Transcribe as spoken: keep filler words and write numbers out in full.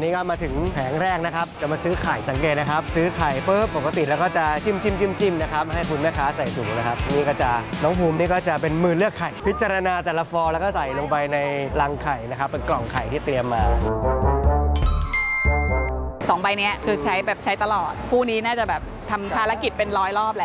อนนี้ก็มาถึงแผงแรกนะครับจะมาซื้อไข่สังเกตนะครับซื้อไข่ปุ๊บปกติแล้วก็จะจิ้มจิ้มจิ้มจิ้มนะครับให้คุณแม่ค้าใส่ถุงนะครับนี่ก็จะน้องภูมินี่ก็จะเป็นมือเลือกไข่พิจารณาแต่ละฟองแล้วก็ใส่ลงไปในรังไข่นะครับเป็นกล่องไข่ที่เตรียมมาสองใบนี้คือใช้แบบใช้ตลอดคู่นี้น่าจะแบบทำภารกิจเป็นร้อยรอบแหละ